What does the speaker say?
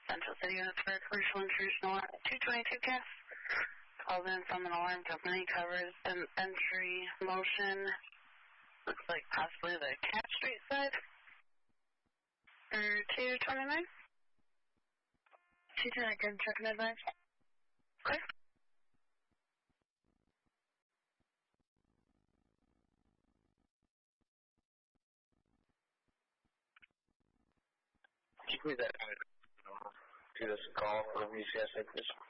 Central City units for commercial intrusion alarm 222 CAS. Called in from an alarm company, covers an entry motion. Looks like possibly the Cat Street side. Or 229? 229, good, check and advise. Okay. Can you please give us a call for VCS interest?